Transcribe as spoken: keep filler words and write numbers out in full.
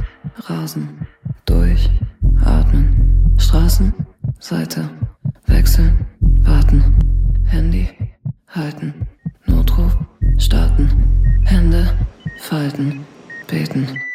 rasen, durch, atmen, Straßen, Seite, wechseln, warten, Handy, halten, Notruf, starten, Hände, falten, beten.